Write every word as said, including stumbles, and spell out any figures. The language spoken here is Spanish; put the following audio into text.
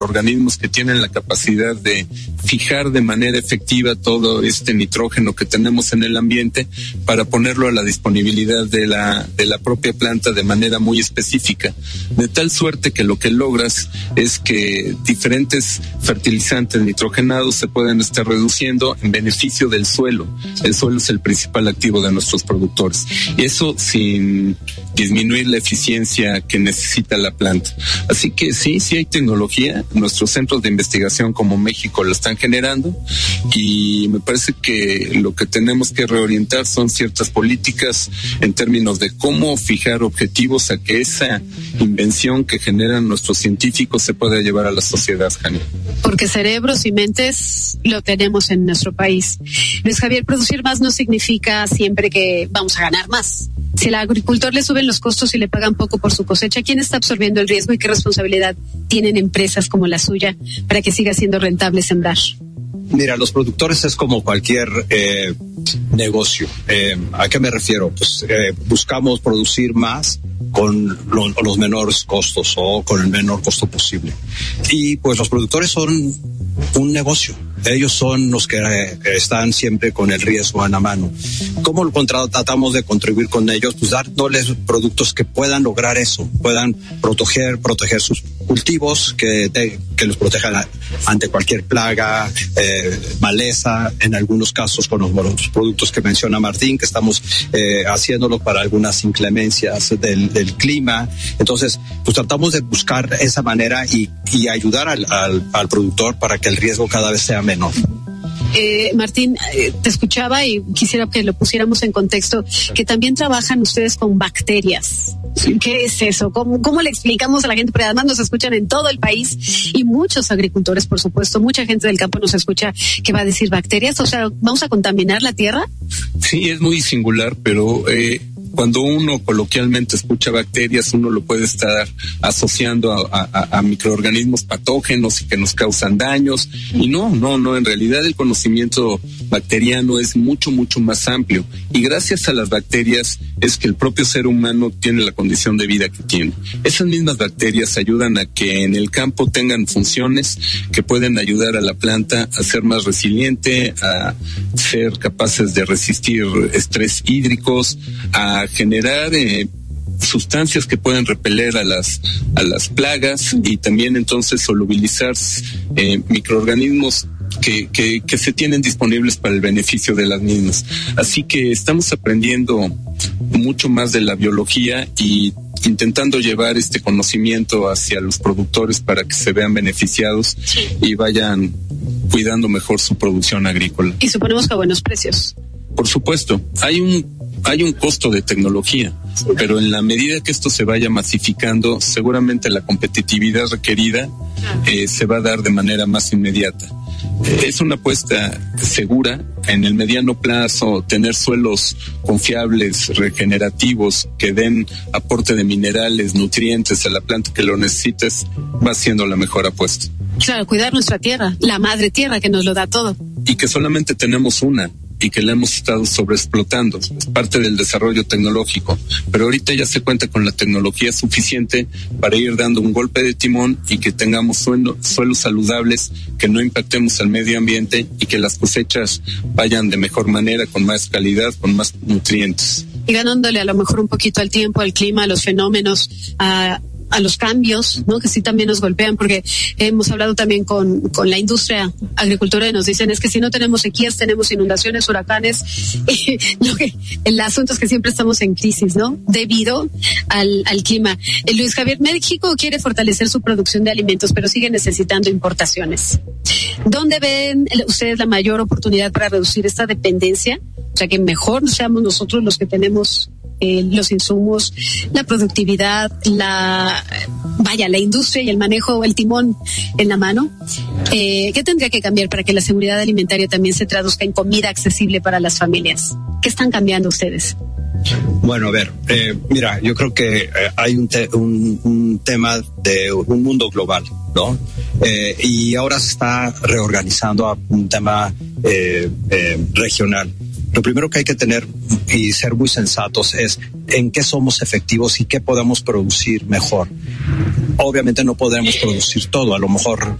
organismos que tienen la capacidad de fijar de manera efectiva todo este nitrógeno que tenemos en el ambiente para ponerlo a la disponibilidad de la de la propia planta de manera muy específica, de tal suerte que lo que logras es que diferentes fertilizantes nitrogenados se pueden estar reduciendo en beneficio del suelo. El suelo es el principal activo de nuestros productores, y eso sin disminuir la eficiencia que necesita la planta. Así que sí, sí hay tecnología. Nuestros centros de investigación como México lo están generando, y me parece que lo que tenemos que reorientar son ciertas políticas en términos de cómo fijar objetivos a que esa invención que generan nuestros científicos se pueda llevar a la sociedad, Jania. Porque cerebros y mentes lo tenemos en nuestro país. Luis Javier, producir más no significa siempre que vamos a ganar más. Si al agricultor le suben los costos y le pagan poco por su cosecha, ¿quién está absorbiendo el riesgo y qué responsabilidad tienen empresas como la suya para que siga siendo rentable sembrar? Mira, los productores es como cualquier eh, negocio. Eh, ¿A qué me refiero? Pues eh, buscamos producir más con lo, los menores costos o con el menor costo posible. Y pues los productores son un negocio. Ellos son los que eh, están siempre con el riesgo en la mano. ¿Cómo lo contra- tratamos de contribuir con ellos? Pues dándoles productos que puedan lograr eso, puedan proteger, proteger sus cultivos, que, te, que los protejan a, ante cualquier plaga, eh, maleza, en algunos casos con los, los productos que menciona Martín, que estamos eh, haciéndolo para algunas inclemencias del, del clima. Entonces, pues tratamos de buscar esa manera y, y ayudar al, al, al productor para que el riesgo cada vez sea menor. Eh, Martín, eh, te escuchaba y quisiera que lo pusiéramos en contexto, que también trabajan ustedes con bacterias. Sí. ¿Qué es eso? ¿Cómo, ¿Cómo le explicamos a la gente? Porque además nos escuchan en todo el país y muchos agricultores, por supuesto, mucha gente del campo nos escucha que va a decir bacterias. O sea, ¿vamos a contaminar la tierra? Sí, es muy singular, pero eh, cuando uno coloquialmente escucha bacterias, uno lo puede estar asociando a, a, a microorganismos patógenos y que nos causan daños. Y no, no, no, en realidad el conocimiento bacteriano es mucho, mucho más amplio. Y gracias a las bacterias es que el propio ser humano tiene la condición de vida que tiene. Esas mismas bacterias ayudan a que en el campo tengan funciones que pueden ayudar a la planta a ser más resiliente, a ser capaces de resistir estrés hídricos, a generar eh, sustancias que pueden repeler a las a las plagas y también entonces solubilizar eh, microorganismos que, que, que se tienen disponibles para el beneficio de las mismas. Así que estamos aprendiendo mucho más de la biología y intentando llevar este conocimiento hacia los productores para que se vean beneficiados y vayan cuidando mejor su producción agrícola. Y suponemos que a buenos precios. Por supuesto, hay un hay un costo de tecnología, pero en la medida que esto se vaya masificando, seguramente la competitividad requerida eh, se va a dar de manera más inmediata. Eh, es una apuesta segura. En el mediano plazo, tener suelos confiables, regenerativos, que den aporte de minerales, nutrientes a la planta que lo necesites, va siendo la mejor apuesta. Claro, cuidar nuestra tierra, la madre tierra que nos lo da todo. Y que solamente tenemos una y que la hemos estado sobreexplotando. Es parte del desarrollo tecnológico. Pero ahorita ya se cuenta con la tecnología suficiente para ir dando un golpe de timón y que tengamos suelo, suelos saludables, que no impactemos al medio ambiente y que las cosechas vayan de mejor manera, con más calidad, con más nutrientes. Y ganándole a lo mejor un poquito al tiempo, al clima, a los fenómenos, a... a los cambios, ¿no? Que sí también nos golpean, porque hemos hablado también con, con la industria agricultora y nos dicen es que si no tenemos sequías, tenemos inundaciones, huracanes, y lo que, el asunto es que siempre estamos en crisis, ¿no? Debido al, al clima. Eh, Luis Javier, México quiere fortalecer su producción de alimentos, pero sigue necesitando importaciones. ¿Dónde ven ustedes la mayor oportunidad para reducir esta dependencia? O sea, que mejor seamos nosotros los que tenemos Eh, los insumos, la productividad, la vaya, la industria y el manejo, el timón en la mano. Eh, ¿Qué tendría que cambiar para que la seguridad alimentaria también se traduzca en comida accesible para las familias? ¿Qué están cambiando ustedes? Bueno, a ver, eh, mira, yo creo que eh, hay un, te- un, un tema de un mundo global, ¿no? Eh, y ahora se está reorganizando a un tema eh, eh, regional. lo primero que hay que tener y ser muy sensatos es en qué somos efectivos y qué podemos producir mejor. Obviamente no podemos producir todo, a lo mejor